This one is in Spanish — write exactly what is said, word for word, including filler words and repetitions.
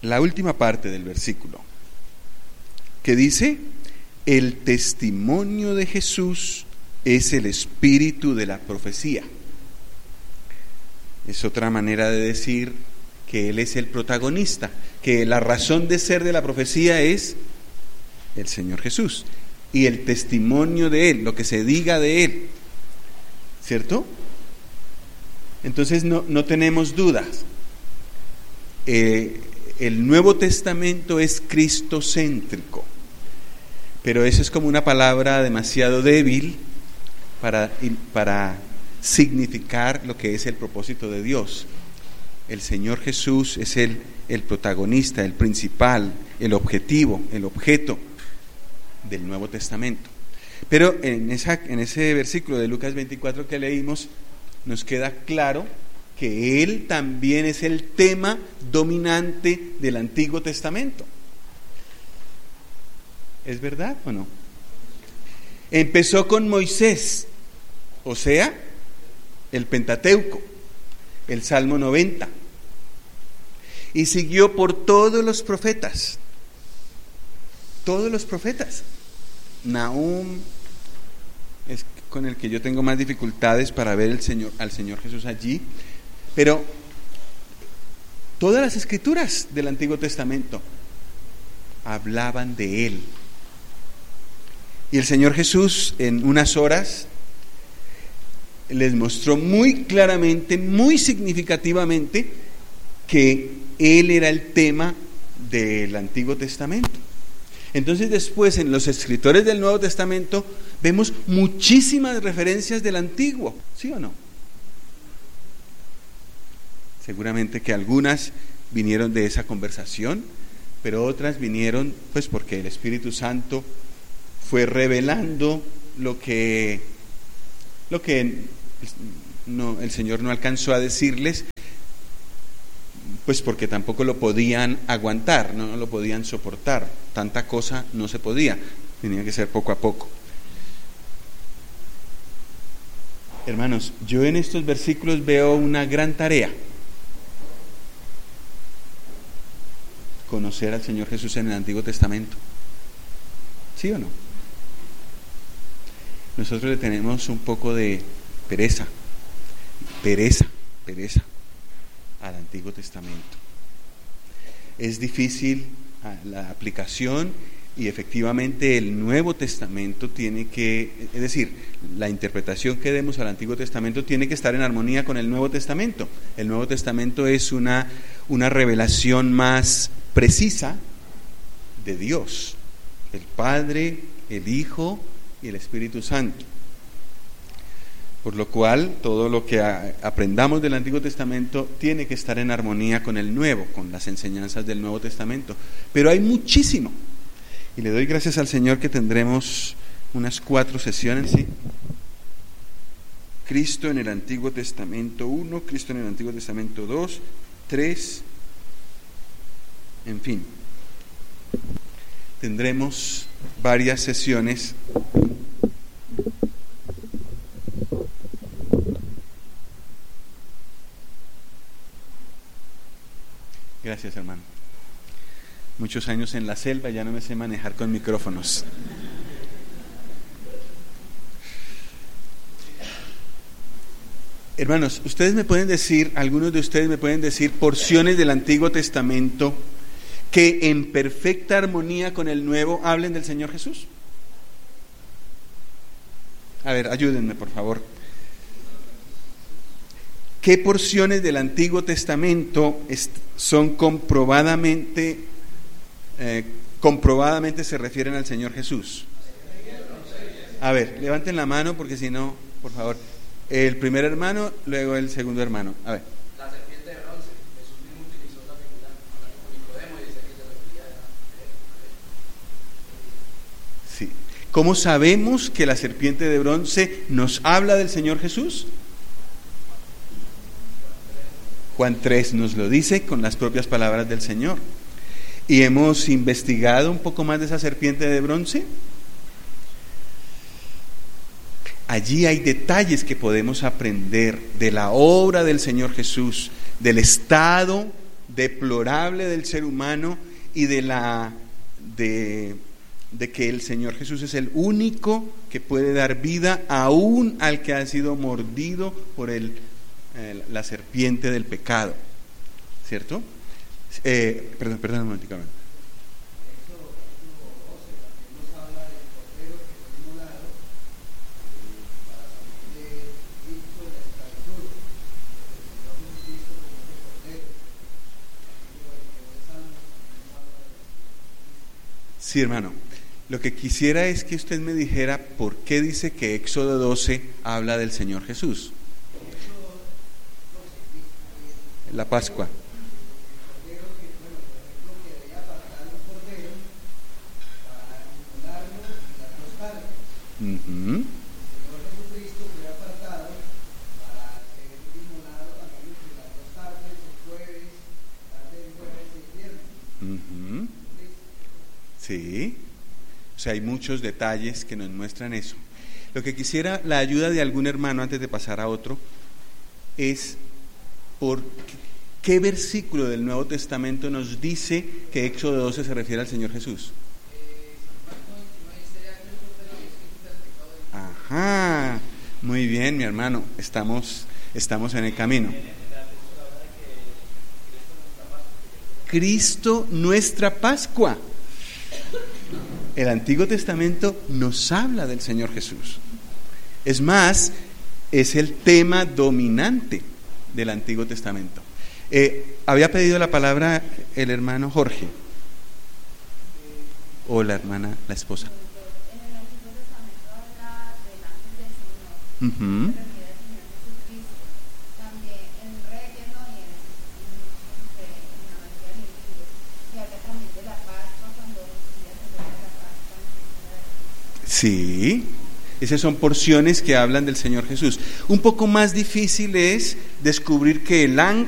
la última parte del versículo, que dice: el testimonio de Jesús es el espíritu de la profecía. Es otra manera de decir que Él es el protagonista, que la razón de ser de la profecía es el Señor Jesús y el testimonio de Él, lo que se diga de Él, ¿cierto? Entonces no, no tenemos dudas. Eh, el Nuevo Testamento es cristocéntrico, pero eso es como una palabra demasiado débil para, para significar lo que es el propósito de Dios. El Señor Jesús es el, el protagonista, el principal, el objetivo, el objeto del Nuevo Testamento. Pero en, esa, en ese versículo de Lucas veinticuatro que leímos, nos queda claro que Él también es el tema dominante del Antiguo Testamento. ¿Es verdad o no? Empezó con Moisés, o sea, el Pentateuco, el Salmo noventa, y siguió por todos los profetas, todos los profetas. Nahum es con el que yo tengo más dificultades para ver el Señor, al Señor Jesús allí, pero todas las escrituras del Antiguo Testamento hablaban de Él. Y el Señor Jesús en unas horas les mostró muy claramente, muy significativamente, que Él era el tema del Antiguo Testamento. Entonces después en los escritores del Nuevo Testamento vemos muchísimas referencias del Antiguo, ¿sí o no? Seguramente que algunas vinieron de esa conversación, pero otras vinieron pues porque el Espíritu Santo fue revelando lo que, lo que no, el Señor no alcanzó a decirles, pues porque tampoco lo podían aguantar, no lo podían soportar, tanta cosa no se podía, tenía que ser poco a poco. Hermanos, yo en estos versículos veo una gran tarea: conocer al Señor Jesús en el Antiguo Testamento. ¿Sí o no? Nosotros le tenemos un poco de pereza, pereza, pereza al Antiguo Testamento. Es difícil la aplicación y efectivamente el Nuevo Testamento tiene que, es decir, la interpretación que demos al Antiguo Testamento tiene que estar en armonía con el Nuevo Testamento. El Nuevo Testamento es una, una revelación más precisa de Dios, el Padre, el Hijo y el Espíritu Santo. Por lo cual, todo lo que a, aprendamos del Antiguo Testamento tiene que estar en armonía con el Nuevo, con las enseñanzas del Nuevo Testamento. Pero hay muchísimo. Y le doy gracias al Señor que tendremos unas cuatro sesiones, ¿sí? Cristo en el Antiguo Testamento uno, Cristo en el Antiguo Testamento dos, tres, en fin. Tendremos varias sesiones. Gracias, hermano. Muchos años en la selva, ya no me sé manejar con micrófonos. Hermanos, ustedes me pueden decir, algunos de ustedes me pueden decir porciones del Antiguo Testamento que en perfecta armonía con el Nuevo hablen del Señor Jesús. A ver, ayúdenme por favor. ¿Qué porciones del Antiguo Testamento son comprobadamente, eh, comprobadamente se refieren al Señor Jesús? A ver, levanten la mano porque si no, por favor. El primer hermano, luego el segundo hermano. A ver. La serpiente de bronce. Jesús mismo utilizó esa figura con Nicodemo y dice que se refería a... Sí. ¿Cómo sabemos que la serpiente de bronce nos habla del Señor Jesús? Juan tres nos lo dice con las propias palabras del Señor. Y hemos investigado un poco más de esa serpiente de bronce. Allí hay detalles que podemos aprender de la obra del Señor Jesús, del estado deplorable del ser humano y de la de, de que el Señor Jesús es el único que puede dar vida aún al que ha sido mordido por el, eh, la serpiente del pecado, ¿cierto? Eh, perdón, perdón un momentico. Sí, hermano. Lo que quisiera es que usted me dijera por qué dice que Éxodo doce habla del Señor Jesús. La Pascua. Uh-huh. Uh-huh. Sí, o sea, hay muchos detalles que nos muestran eso. Lo que quisiera la ayuda de algún hermano antes de pasar a otro es por qué versículo del Nuevo Testamento nos dice que Éxodo doce se refiere al Señor Jesús. Ajá, muy bien, mi hermano, estamos, estamos en el camino. Cristo, nuestra Pascua. El Antiguo Testamento nos habla del Señor Jesús. Es más, es el tema dominante del Antiguo Testamento. Eh, había pedido la palabra el hermano Jorge o la hermana, la esposa. En el Antiguo Testamento habla del ángel del Señor, Uh-huh. se refiere al Señor Jesucristo. También en Reyes, ¿no? Y en, en, en la mayoría de los libros, se habla también de la Pascua, cuando Lucía celebra la Pascua en la de Cristo. Sí, esas son porciones que hablan del Señor Jesús. Un poco más difícil es descubrir que el ángel